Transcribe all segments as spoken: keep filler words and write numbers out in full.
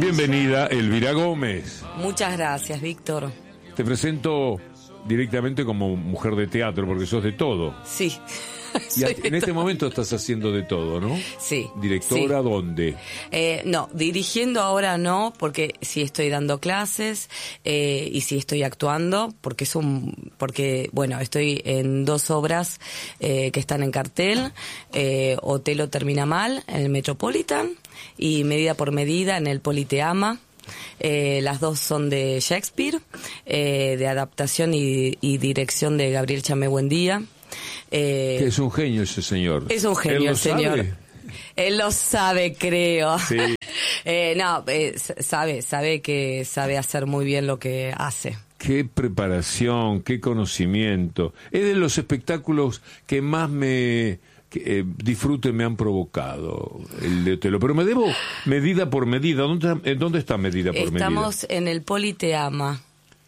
Bienvenida, Elvira Gómez. Muchas gracias, Víctor. Te presento directamente como mujer de teatro, porque sos de todo. Sí. Y en este momento estás haciendo de todo, ¿no? Sí. ¿Directora sí. dónde? Eh, no, dirigiendo ahora no, porque sí estoy dando clases eh, y sí estoy actuando, porque es un, porque bueno, estoy en dos obras eh, que están en cartel, eh, Otelo termina mal en el Metropolitan y Medida por Medida en el Politeama. Eh, las dos son de Shakespeare, eh, de adaptación y, y dirección de Gabriel Chamé Buendía. Eh, que es un genio ese señor. Es un genio el señor. Sabe? Él lo sabe, creo. Sí. eh, no, eh, sabe, sabe que sabe hacer muy bien lo que hace. Qué preparación, qué conocimiento. Es de los espectáculos que más me que, eh, disfrute me han provocado, el de Otelo. Pero me debo medida por medida. ¿Dónde, ¿dónde está medida por Estamos medida? Estamos en el Politeama.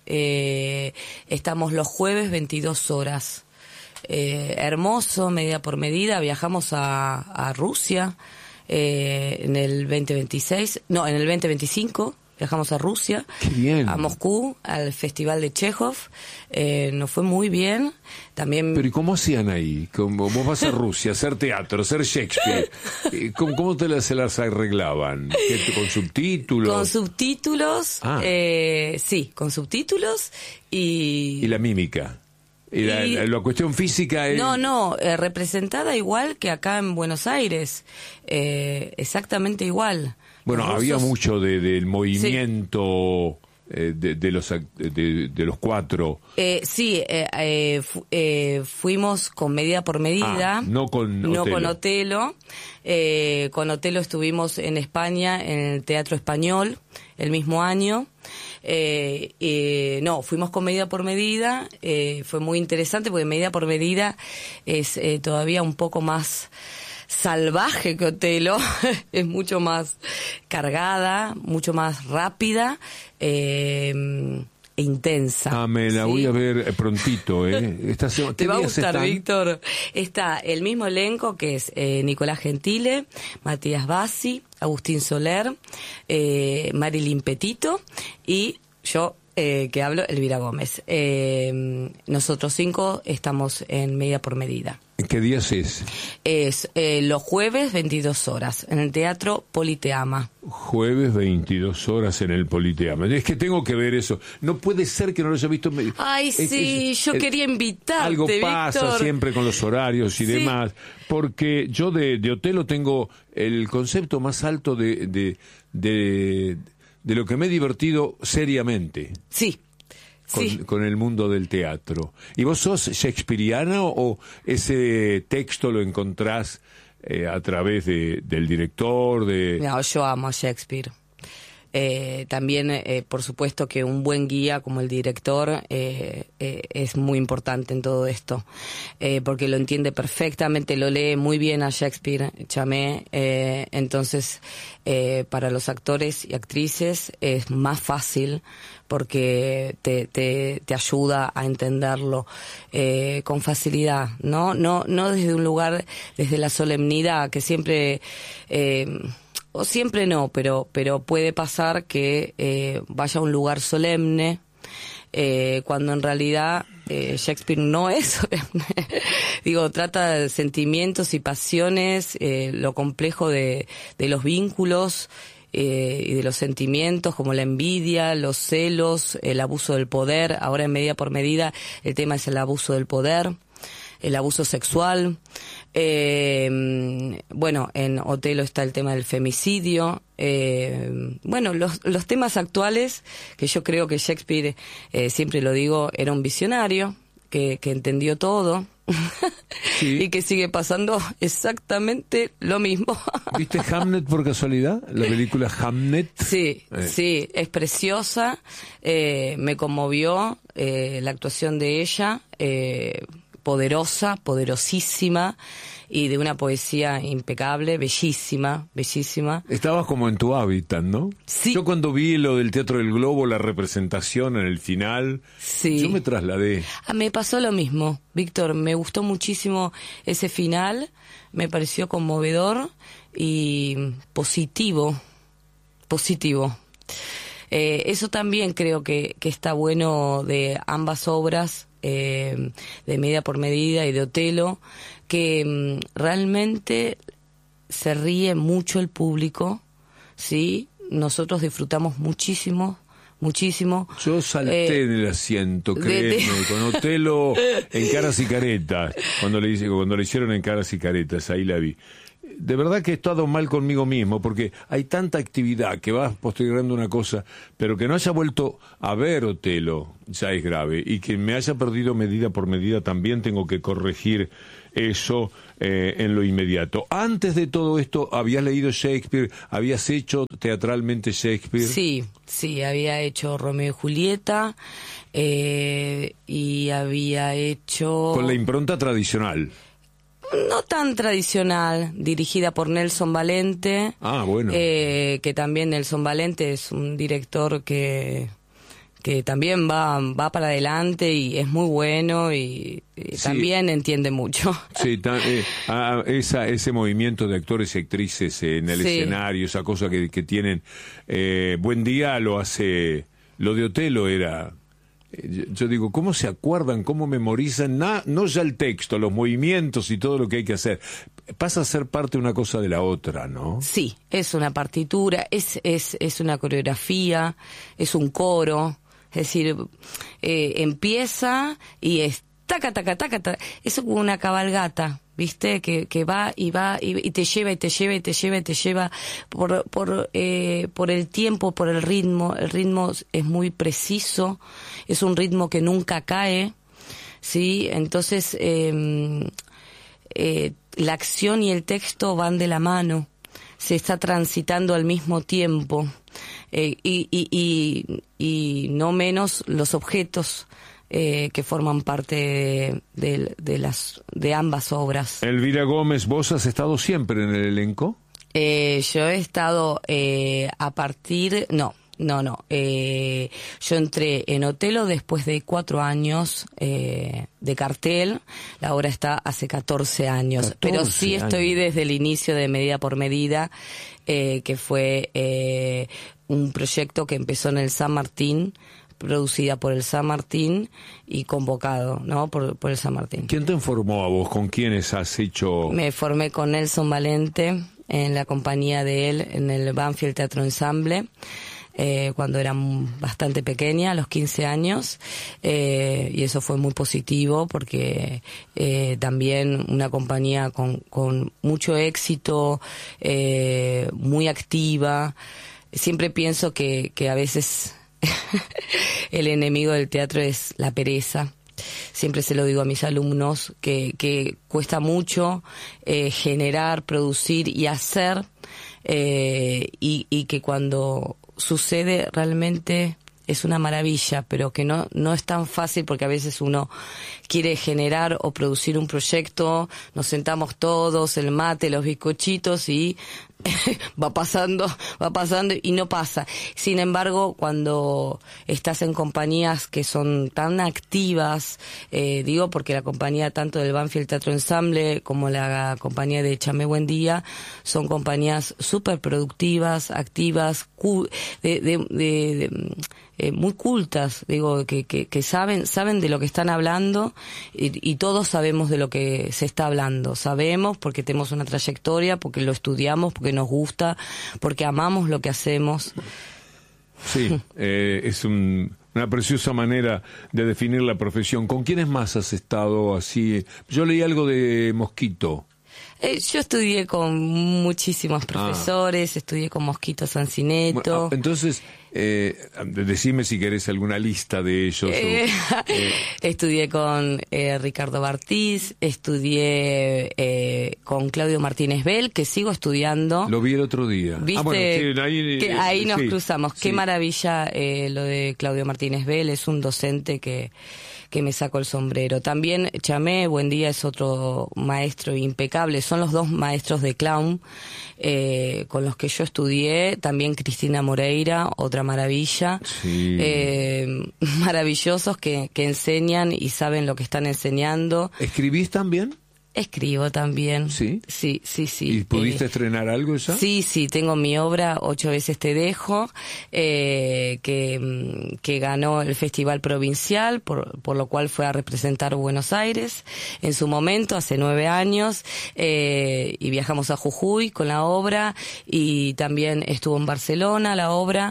Eh, estamos los jueves veintidós horas. Eh, hermoso, medida por medida. Viajamos a, a Rusia eh, en el veinte veintiséis, no, en el veinte veinticinco viajamos a Rusia. Qué bien. A Moscú, al Festival de Chekhov. Eh, nos fue muy bien. También. Pero ¿y cómo hacían ahí? ¿Cómo, vos vas a Rusia, a hacer teatro, a hacer Shakespeare? ¿Cómo, cómo te las, se las arreglaban? ¿Qué, ¿Con subtítulos? Con subtítulos, ah. eh, sí, con subtítulos y... ¿Y la mímica? ¿Y la, y, la, la cuestión física es...? No, no, eh, representada igual que acá en Buenos Aires, eh, exactamente igual. Bueno, los había rusos... mucho de, del movimiento sí. eh, de, de, los, de, de los cuatro. Eh, sí, eh, eh, fu, eh, fuimos con Medida por Medida. Ah, no con Otelo. No con Otelo. Eh, con Otelo estuvimos en España, en el Teatro Español, el mismo año. Eh, eh, no, fuimos con Medida por Medida, eh, fue muy interesante porque Medida por Medida es eh, todavía un poco más salvaje que Otelo, es mucho más cargada, mucho más rápida eh, e intensa. Ah, me la ¿sí? voy a ver prontito, ¿eh? Esta semana, ¿Te va a gustar, están? Víctor? Está el mismo elenco que es eh, Nicolás Gentile, Matías Bassi, Agustín Soler, eh, Marilyn Petito y yo, eh, que hablo, Elvira Gómez. Eh, nosotros cinco estamos en Medida por Medida. ¿Qué días es? Es eh, los jueves veintidós horas en el Teatro Politeama. Jueves veintidós horas en el Politeama. Es que tengo que ver eso. No puede ser que no lo haya visto. Ay, es, sí, es, yo es, quería invitarte, algo pasa Víctor. Siempre con los horarios y sí. demás. Porque yo de, de Otelo tengo el concepto más alto de, de, de, de lo que me he divertido seriamente. Sí. Con, sí. con el mundo del teatro. ¿Y vos sos shakespeariana o, o ese texto lo encontrás eh, a través de, del director? De... No, yo amo a Shakespeare. Eh, también, eh, por supuesto, que un buen guía como el director eh, eh, es muy importante en todo esto, eh, porque lo entiende perfectamente, lo lee muy bien a Shakespeare, Chamé, eh, entonces eh, para los actores y actrices es más fácil porque te, te, te ayuda a entenderlo eh, con facilidad, ¿no? No, no desde un lugar, desde la solemnidad, que siempre... Eh, o siempre no, pero pero puede pasar que eh, vaya a un lugar solemne eh, cuando en realidad eh, Shakespeare no es solemne. Digo, trata de sentimientos y pasiones, eh, lo complejo de, de los vínculos eh, y de los sentimientos como la envidia, los celos, el abuso del poder. Ahora en Medida por Medida el tema es el abuso del poder, el abuso sexual. Eh, bueno, en Otelo está el tema del femicidio. Eh, bueno, los, los temas actuales, que yo creo que Shakespeare, eh, siempre lo digo, era un visionario, que, que entendió todo. Sí. Y que sigue pasando exactamente lo mismo. ¿Viste Hamnet por casualidad? La película Hamnet. Sí, eh. sí, es preciosa. Eh, me conmovió eh, la actuación de ella. Eh, poderosa, poderosísima y de una poesía impecable, bellísima, bellísima. Estabas como en tu hábitat, ¿no? Sí. Yo cuando vi lo del Teatro del Globo, la representación en el final, sí. yo me trasladé. Ah, me pasó lo mismo, Víctor, me gustó muchísimo ese final, me pareció conmovedor y positivo, positivo. Eh, eso también creo que, que está bueno de ambas obras, eh, de Medida por Medida y de Otelo, que mm, realmente se ríe mucho el público, ¿sí? Nosotros disfrutamos muchísimo, muchísimo. Yo salté eh, en el asiento, créeme, de, de... con Otelo en Caras y Caretas, cuando le, hice, cuando le hicieron en Caras y Caretas, ahí la vi. De verdad que he estado mal conmigo mismo, porque hay tanta actividad que vas postergando una cosa, pero que no haya vuelto a ver Otelo ya es grave, y que me haya perdido Medida por Medida también tengo que corregir eso eh, en lo inmediato. Antes de todo esto, ¿habías leído Shakespeare? ¿Habías hecho teatralmente Shakespeare? Sí, sí, había hecho Romeo y Julieta, eh, y había hecho... Con la impronta tradicional. No tan tradicional, dirigida por Nelson Valente. Ah, bueno. Eh, que también Nelson Valente es un director que que también va va para adelante y es muy bueno y, y sí. también entiende mucho. Sí, ta, eh, a, esa, ese movimiento de actores y actrices en el sí. escenario, esa cosa que, que tienen. Eh, Buen Día lo hace, lo de Otelo era... Yo digo, ¿cómo se acuerdan, cómo memorizan? Na, no ya el texto, los movimientos y todo lo que hay que hacer. Pasa a ser parte de una cosa de la otra, ¿no? Sí, es una partitura, es es es una coreografía, es un coro. Es decir, eh, empieza y es taca, taca, taca, taca. Eso como una cabalgata, ¿viste? Que, que va y va y, y te lleva y te lleva y te lleva y te lleva por, por, eh, por el tiempo, por el ritmo. El ritmo es muy preciso, es un ritmo que nunca cae, ¿sí? Entonces, eh, eh, la acción y el texto van de la mano, se está transitando al mismo tiempo, eh, y, y, y, y no menos los objetos Eh, que forman parte de, de, de las de ambas obras. Elvira Gómez, ¿vos has estado siempre en el elenco? Eh, yo he estado eh, a partir... No, no, no. Eh, yo entré en Otelo después de cuatro años eh, de cartel. La obra está hace catorce años. Pero sí estoy años. Desde el inicio de Medida por Medida, eh, que fue eh, un proyecto que empezó en el San Martín, producida por el San Martín y convocado, ¿no? Por, por el San Martín. ¿Quién te formó a vos? ¿Con quiénes has hecho...? Me formé con Nelson Valente, en la compañía de él, en el Banfield Teatro Ensamble, eh, cuando era bastante pequeña, a los quince años, eh, y eso fue muy positivo porque eh, también una compañía con, con mucho éxito, eh, muy activa. Siempre pienso que, que a veces... el enemigo del teatro es la pereza. Siempre se lo digo a mis alumnos que, que cuesta mucho eh, generar, producir y hacer, eh, y, y que cuando sucede realmente es una maravilla, pero que no no es tan fácil porque a veces uno quiere generar o producir un proyecto, nos sentamos todos, el mate, los bizcochitos y va pasando, va pasando y no pasa. Sin embargo, cuando estás en compañías que son tan activas, eh, digo porque la compañía tanto del Banfield Teatro Ensamble como la compañía de Chamé Buen Día son compañías súper productivas, activas, cu- de, de, de, de Eh, muy cultas, digo, que, que, que saben saben de lo que están hablando y, y todos sabemos de lo que se está hablando. Sabemos porque tenemos una trayectoria, porque lo estudiamos, porque nos gusta, porque amamos lo que hacemos. Sí, eh, es un, una preciosa manera de definir la profesión. ¿Con quiénes más has estado así? Yo leí algo de Mosquito. Eh, yo estudié con muchísimos profesores, ah. estudié con Mosquito Sancineto. Bueno, entonces, eh, decime si querés alguna lista de ellos. Eh, o, eh. Estudié con eh, Ricardo Bartiz, estudié eh, con Claudio Martínez Bell, que sigo estudiando. Lo vi el otro día. ¿Viste? Ah, bueno, sí, ahí, que ahí nos sí, cruzamos. Sí. Qué maravilla eh, lo de Claudio Martínez Bell, es un docente que... que me saco el sombrero. También Chamé Buen Día es otro maestro impecable, son los dos maestros de clown eh, con los que yo estudié, también Cristina Moreira, otra maravilla, sí. eh, maravillosos que, que enseñan y saben lo que están enseñando. ¿Escribís también? Escribo también. ¿Sí? Sí, sí, sí. ¿Y pudiste eh, estrenar algo ya? Sí, sí, tengo mi obra Ocho veces te dejo, eh, que, que ganó el Festival Provincial, por, por lo cual fue a representar Buenos Aires en su momento, hace nueve años, eh, y viajamos a Jujuy con la obra, y también estuvo en Barcelona la obra.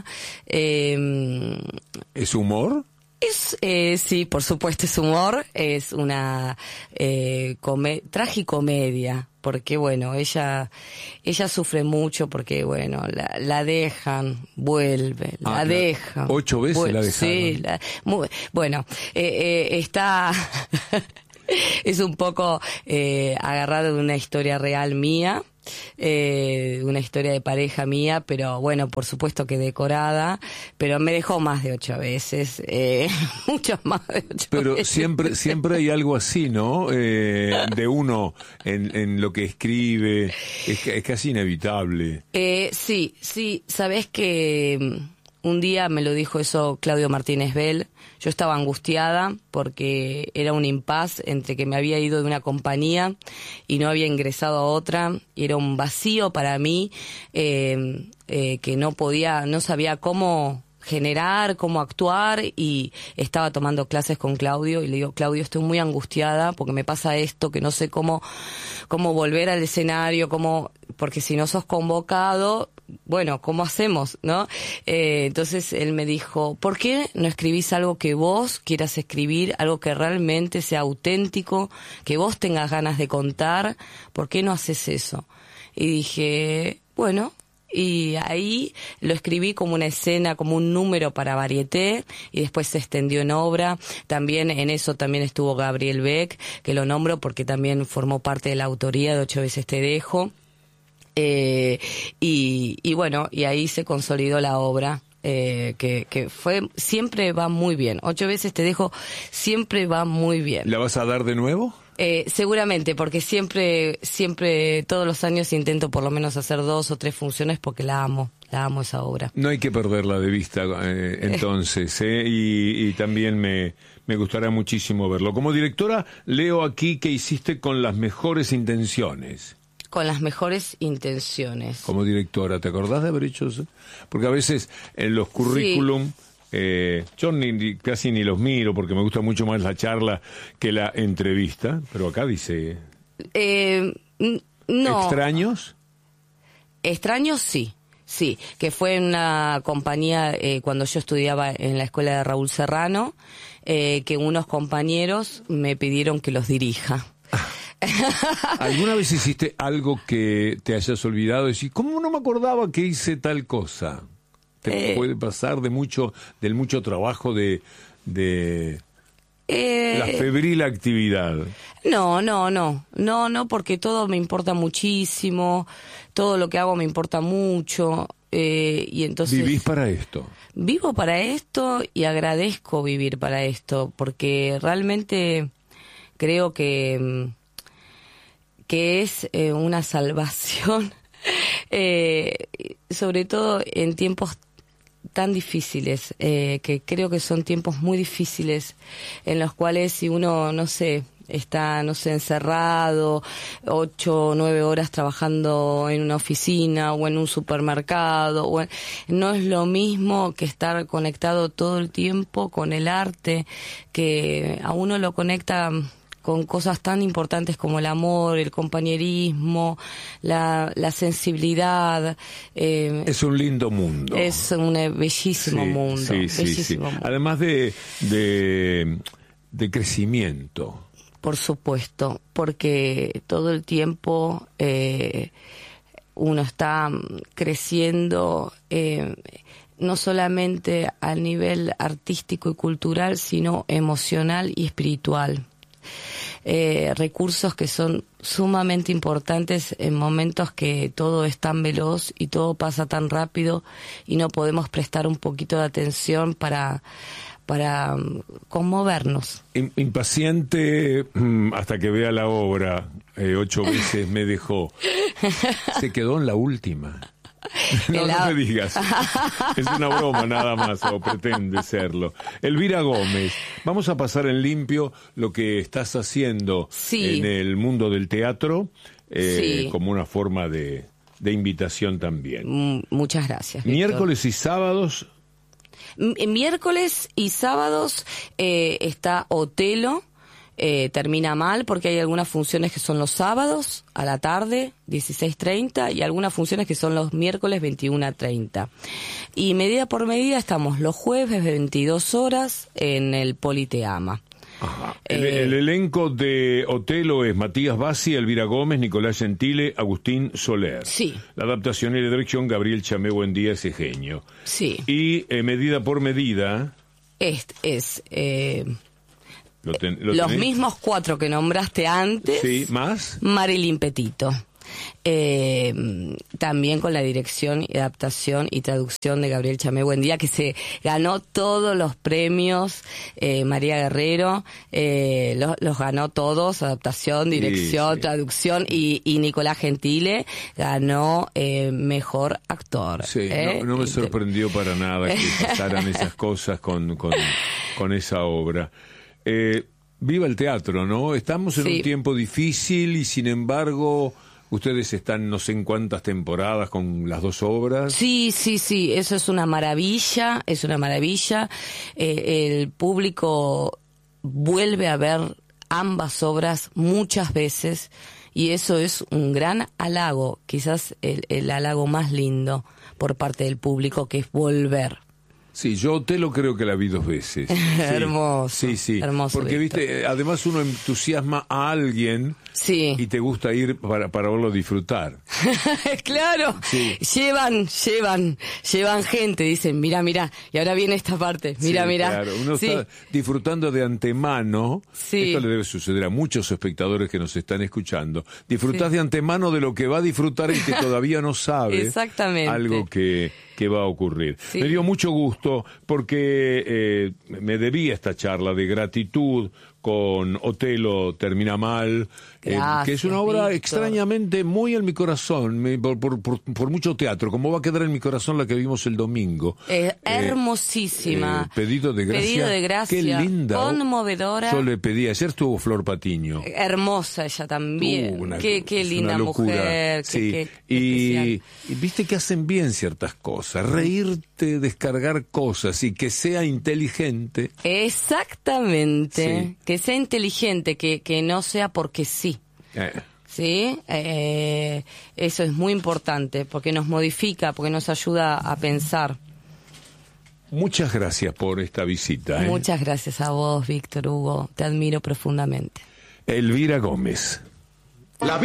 Eh, ¿Es humor? Es, eh, sí, por supuesto es humor, es una eh, come- tragicomedia, porque bueno, ella ella sufre mucho porque bueno, la, la dejan, vuelve, la Ah, la- dejan. ocho veces vuelve, la dejaron. Sí, la- muy- bueno, eh, eh, está... es un poco eh, agarrado de una historia real mía, eh, una historia de pareja mía, pero bueno, por supuesto que decorada, pero me dejó más de ocho veces, eh, muchas más de ocho Pero veces. siempre siempre hay algo así, ¿no? Eh, de uno en, en lo que escribe, es, es casi inevitable. Eh, sí, sí, sabés que mm, un día me lo dijo eso Claudio Martínez Bell. Yo estaba angustiada porque era un impas entre que me había ido de una compañía y no había ingresado a otra, y era un vacío para mí, eh, eh, que no podía, no sabía cómo generar, cómo actuar, y estaba tomando clases con Claudio y le digo, Claudio, estoy muy angustiada porque me pasa esto, que no sé cómo, cómo volver al escenario, cómo, porque si no sos convocado, bueno, ¿cómo hacemos, no? Eh, entonces él me dijo, ¿por qué no escribís algo que vos quieras escribir, algo que realmente sea auténtico, que vos tengas ganas de contar? ¿Por qué no haces eso? Y dije, bueno, y ahí lo escribí como una escena, como un número para Varieté, y después se extendió en obra. También en eso también estuvo Gabriel Beck, que lo nombro porque también formó parte de la autoría de Ocho veces te dejo. Eh, y, y bueno, y ahí se consolidó la obra, eh, que, que fue, siempre va muy bien. Ocho veces te dejo, siempre va muy bien. ¿La vas a dar de nuevo? Eh, seguramente, porque siempre, siempre, todos los años intento por lo menos hacer dos o tres funciones porque la amo, la amo esa obra. No hay que perderla de vista, eh, entonces, ¿eh? y, y también me, me gustará muchísimo verlo. Como directora, leo aquí que hiciste con las mejores intenciones. Con las mejores intenciones. Como directora, ¿te acordás de haber hecho eso? Porque a veces en los currículum, sí. eh, yo ni, ni, casi ni los miro porque me gusta mucho más la charla que la entrevista, pero acá dice... Eh, no. ¿Extraños? Extraños, sí. Sí, que fue en una compañía eh, cuando yo estudiaba en la escuela de Raúl Serrano, eh, que unos compañeros me pidieron que los dirija. ¿Alguna vez hiciste algo que te hayas olvidado y decir, ¿cómo no me acordaba que hice tal cosa? ¿Te eh, puede pasar de mucho, del mucho trabajo de, de eh, la febril actividad? No, no, no, no, no, porque todo me importa muchísimo, todo lo que hago me importa mucho, eh, y entonces... ¿Vivís para esto? Vivo para esto y agradezco vivir para esto, porque realmente creo que... que es eh, una salvación, eh, sobre todo en tiempos tan difíciles, eh, que creo que son tiempos muy difíciles, en los cuales si uno, no sé, está, no sé, encerrado, ocho o nueve horas trabajando en una oficina o en un supermercado, o en, no es lo mismo que estar conectado todo el tiempo con el arte, que a uno lo conecta con cosas tan importantes como el amor, el compañerismo, la, la sensibilidad. Eh, es un lindo mundo. Es un bellísimo sí, mundo. Sí, sí, bellísimo sí. mundo. Además de, de, de crecimiento. Por supuesto, porque todo el tiempo eh, uno está creciendo, eh, no solamente a nivel artístico y cultural, sino emocional y espiritual. Eh, recursos que son sumamente importantes en momentos que todo es tan veloz y todo pasa tan rápido y no podemos prestar un poquito de atención para, para um, conmovernos. Impaciente mm, hasta que vea la obra, eh, ocho veces me dejó. Se quedó en la última. No, El no a- me digas. Es una broma nada más, o pretende serlo. Elvira Gómez, vamos a pasar en limpio lo que estás haciendo Sí. en el mundo del teatro, eh, Sí. como una forma de, de invitación también. Mm, Muchas gracias, Víctor. Miércoles y sábados, M- Miércoles y sábados eh, está Otelo, eh, termina mal porque hay algunas funciones que son los sábados a la tarde, dieciséis treinta, y algunas funciones que son los miércoles, veintiuno treinta. Y medida por medida estamos los jueves, veintidós horas, en el Politeama. ajá. El, Eh, el elenco de Otelo es Matías Bassi, Elvira Gómez, Nicolás Gentile, Agustín Soler. Sí. La adaptación y la dirección, Gabriel Chamé Buendía, ese genio. Sí, Y eh, medida por medida, es, es eh, lo ten- lo los tenés. mismos cuatro que nombraste antes. Sí, más. Marilyn Petito. Eh, también con la dirección y adaptación y traducción de Gabriel Chamé Buendía, que se ganó todos los premios. eh, María Guerrero eh, los, los ganó todos, adaptación, dirección, Sí, sí. traducción, y, y Nicolás Gentile ganó eh, mejor actor. Sí, ¿eh? no, no me Y te- sorprendió para nada que pasaran esas cosas con, con, con esa obra. Eh, viva el teatro, ¿no? Estamos en Sí. un tiempo difícil y sin embargo ustedes están no sé en cuántas temporadas con las dos obras. Sí, sí, sí, eso es una maravilla, es una maravilla. Eh, el público vuelve a ver ambas obras muchas veces y eso es un gran halago, quizás el, el halago más lindo por parte del público, que es volver. Sí, yo Otelo creo que la vi dos veces. Sí. Hermoso, Sí, sí. hermoso, Porque, Víctor. viste, además uno entusiasma a alguien Sí. y te gusta ir para, para verlo disfrutar. Claro, Sí. llevan, llevan, llevan gente, dicen, mira, mira, y ahora viene esta parte, mira, Sí, mira. claro. Uno Sí. está disfrutando de antemano. Sí. Esto le debe suceder a muchos espectadores que nos están escuchando. Disfrutás de antemano de lo que va a disfrutar y que todavía no sabe. Exactamente. Algo que, que va a ocurrir. Sí. Me dio mucho gusto porque eh, me debía esta charla de gratitud con Otelo Termina Mal, eh, Gracias, que es una obra Víctor. extrañamente muy en mi corazón, me- por, por, por, por mucho teatro, como va a quedar en mi corazón la que vimos el domingo. Eh, Eh, hermosísima. eh, pedido de gracia. Pedido de gracia. Qué linda. Conmovedora. Yo le pedí, ayer estuvo Flor Patiño. Hermosa ella también. Uh, una- qué qué es linda una locura. mujer. Qué, Sí. qué y, especial. y viste que hacen bien ciertas cosas. Reírte, descargar cosas y que sea inteligente. Exactamente. Sí. Que sea inteligente, que, que no sea porque sí. Eh, ¿Sí? Eh, eso es muy importante porque nos modifica, porque nos ayuda a pensar. muchas gracias por esta visita. ¿eh? Muchas gracias a vos, Víctor Hugo. Te admiro profundamente. Elvira Gómez. La